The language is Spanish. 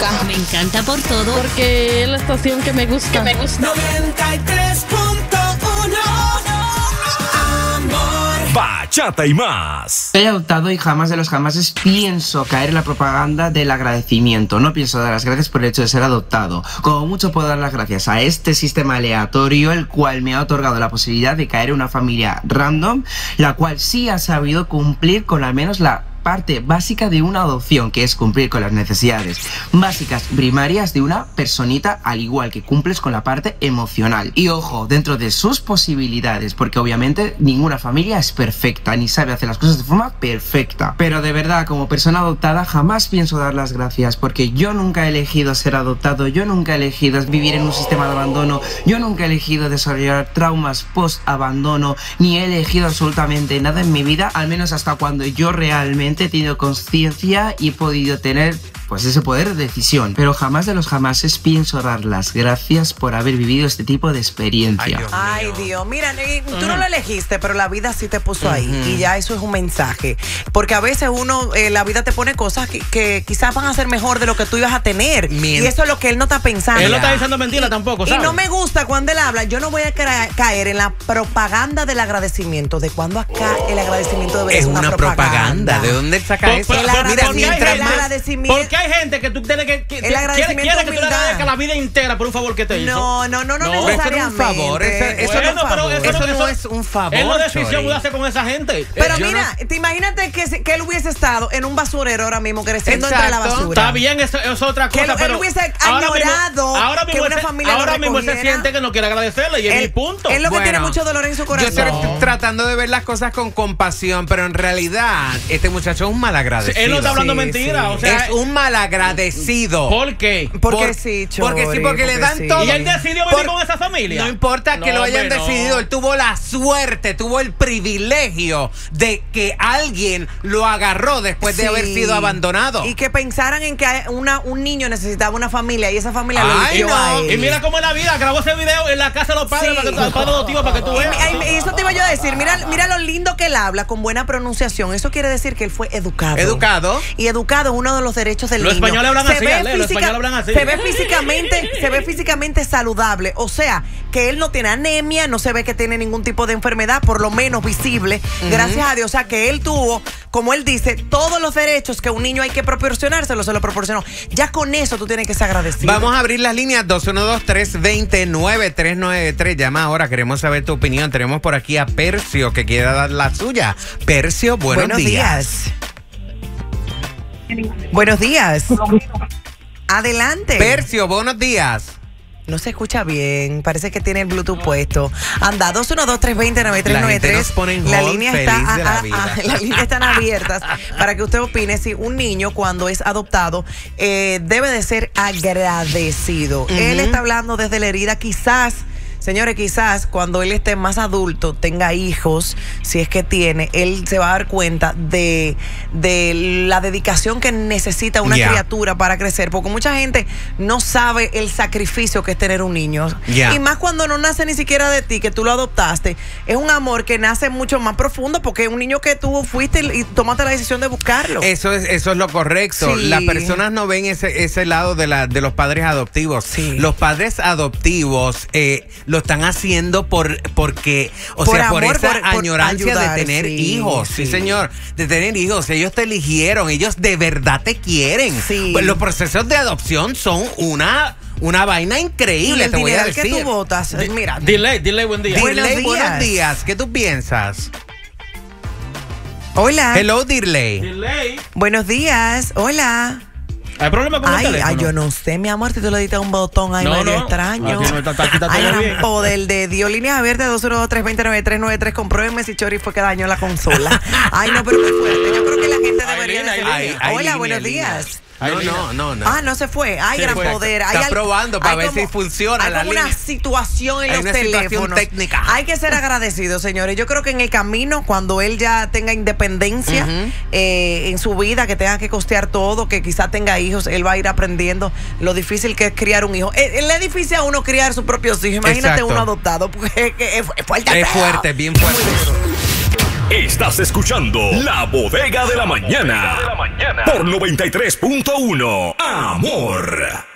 Me encanta por todo. Porque es la estación que me gusta. 93.1 Amor. Bachata y más. Soy adoptado y jamás de los jamases pienso caer en la propaganda del agradecimiento. No pienso dar las gracias por el hecho de ser adoptado. Como mucho puedo dar las gracias a este sistema aleatorio, el cual me ha otorgado la posibilidad de caer en una familia random, la cual sí ha sabido cumplir con al menos la parte básica de una adopción, que es cumplir con las necesidades básicas primarias de una personita, al igual que cumples con la parte emocional. Y ojo, dentro de sus posibilidades, porque obviamente ninguna familia es perfecta ni sabe hacer las cosas de forma perfecta. Pero de verdad, como persona adoptada, jamás pienso dar las gracias, porque yo nunca he elegido ser adoptado, yo nunca he elegido vivir en un sistema de abandono, yo nunca he elegido desarrollar traumas post-abandono, ni he elegido absolutamente nada en mi vida, al menos hasta cuando yo realmente he tenido conciencia y he podido tener pues ese poder de decisión. Pero jamás de los jamases pienso dar las gracias por haber vivido este tipo de experiencia. Ay, Dios. Mira, tú no lo elegiste, pero la vida sí te puso ahí. Y ya eso es un mensaje. Porque a veces la vida te pone cosas que quizás van a ser mejor de lo que tú ibas a tener. Y eso es lo que él no está pensando. Él no está diciendo mentira tampoco, ¿sabes? Y no me gusta cuando él habla. Yo no voy a caer en la propaganda del agradecimiento. ¿De cuándo acá el agradecimiento debería ser una propaganda? ¿De dónde él saca eso? Mira, mientras más... Porque hay gente que tú tienes que quiere que tú le agradezcas la vida entera por un favor que te hizo. No necesariamente. Eso no es un favor. Él no decidió mudarse con esa gente. Pero mira, te imagínate que él hubiese estado en un basurero ahora mismo, creciendo entre la basura. Está bien, eso es otra cosa. Que él hubiese añorado que una familia ahora mismo él se siente que no quiere agradecerle y es mi punto. Es lo que tiene mucho dolor en su corazón. Yo estoy tratando de ver las cosas con compasión, pero en realidad este muchacho es un malagradecido. Él no está hablando mentira. O sea, es un malagradecido. ¿Por qué? Porque sí, Chori, porque le dan todo. ¿Y él decidió venir con esa familia? No importa que lo hayan decidido, él tuvo la suerte, tuvo el privilegio de que alguien lo agarró después de haber sido abandonado. Y que pensaran en que un niño necesitaba una familia y esa familia lo eligió a él. Y mira cómo es la vida, grabó ese video en la casa de los padres, para que tú veas. Y eso te iba yo a decir, mira lo lindo que él habla, con buena pronunciación. Eso quiere decir que él fue educado. Y educado es uno de los derechos del niño. Los españoles hablan así. Se ve físicamente saludable. O sea, que él no tiene anemia, no se ve que tiene ningún tipo de enfermedad, por lo menos visible. Gracias a Dios. O sea, que él tuvo, como él dice, todos los derechos que un niño hay que proporcionárselo, se lo proporcionó. Ya con eso tú tienes que ser agradecido. Vamos a abrir las líneas 212-320-9393. Llama ahora, queremos saber tu opinión. Tenemos por aquí a Percio que quiere dar la suya. Percio, buenos días. Buenos días. Adelante. Percio, buenos días. No se escucha bien, parece que tiene el Bluetooth puesto. Anda, 212-320-9393. La línea las líneas están abiertas para que usted opine si un niño cuando es adoptado debe de ser agradecido. Él está hablando desde la herida, quizás. Señores, quizás cuando él esté más adulto, tenga hijos, si es que tiene, él se va a dar cuenta de la dedicación que necesita una criatura para crecer. Porque mucha gente no sabe el sacrificio que es tener un niño. Y más cuando no nace ni siquiera de ti, que tú lo adoptaste. Es un amor que nace mucho más profundo porque es un niño que tú fuiste y tomaste la decisión de buscarlo. Eso es lo correcto. Sí. Las personas no ven ese lado de los padres adoptivos. Sí. Los padres adoptivos lo están haciendo porque, por esa añorancia de tener hijos. Sí, señor, de tener hijos. Ellos te eligieron, ellos de verdad te quieren. Sí. Pues los procesos de adopción son una vaina increíble, te voy a decir. Que tú votas, mira. Delay, buen día. Buenos días. ¿Qué tú piensas? Hola. Hello, Dirley. Buenos días. Hola. ¿Hay problema con el teléfono? Ay, yo no sé, mi amor, si tú le diste un botón ahí medio extraño. Hay un poder de Dios. Líneas abiertas 212-320-9393. Compruébeme si Chori fue que dañó la consola. Ay, no, pero muy fuerte. Yo creo que la gente debería decir. Hola, buenos días. No. No se fue. Hay gran poder. Está probando para ver si funciona la línea. Hay una situación en los teléfonos. Técnica. Hay que ser agradecidos, señores. Yo creo que en el camino, cuando él ya tenga independencia en su vida, que tenga que costear todo, que quizá tenga hijos, él va a ir aprendiendo lo difícil que es criar un hijo. Es difícil a uno criar sus propios hijos. Imagínate uno adoptado, porque es fuerte. Es fuerte, bien fuerte. Estás escuchando La Bodega de la Mañana. Por 93.1 Amor.